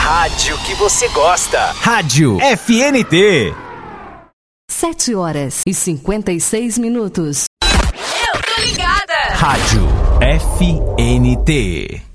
rádio que você gosta. Rádio FNT. 7h56. Eu tô ligada. Rádio FNT.